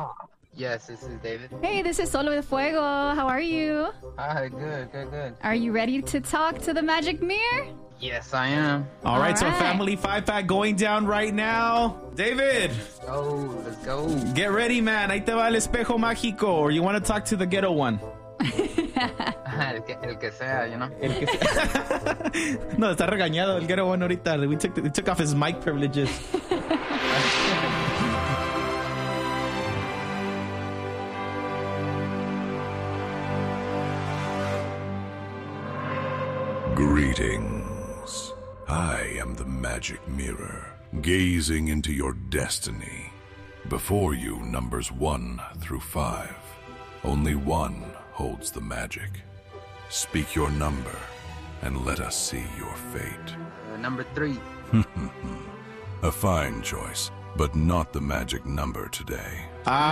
Yes, this is David. Hey, this is Solo de Fuego. How are you? Hi, good. Are you ready to talk to the magic mirror? Yes, I am. All right, so right. family 5-pack going down right now. David, Let's go. get ready, man. Ahí te va el espejo mágico. Or you want to talk to the ghetto one? el que sea, you know. No, está regañado el ghetto one ahorita. We took off his mic privileges. Greetings. I am the magic mirror, gazing into your destiny. Before you, numbers 1 through 5. Only one holds the magic. Speak your number, and let us see your fate. Number 3. A fine choice, but not the magic number today.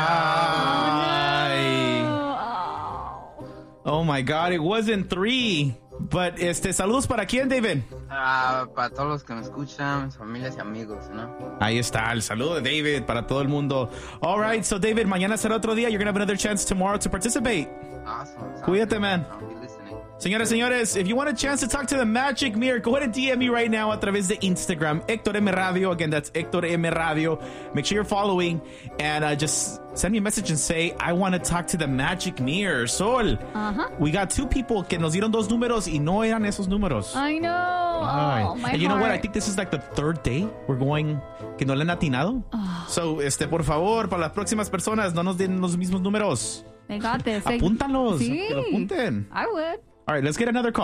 Ay. Oh. Oh my God, it wasn't 3. But saludos para quién, David? Para todos los que me escuchan, mis familias y amigos, ¿no? Ahí está, el saludo de David para todo el mundo. All right, so David, mañana será otro día. You're going to have another chance tomorrow to participate. Awesome. Cuídate, man. I'll be listening. Señores, if you want a chance to talk to the magic mirror, go ahead and DM me right now a través de Instagram, Héctor M. Radio. Again, that's Héctor M. Radio. Make sure you're following and just send me a message and say, I want to talk to the magic mirror. Sol, we got 2 people que nos dieron 2 números y no eran esos números. I know. Ay. Oh, my And you know what? I heart. think this is like the 3rd day we're going que no le han atinado. So, por favor, para las próximas personas, no nos den los mismos números. They got this. Apúntalos. Sí. Que lo apunten. I would. All right, let's get another call.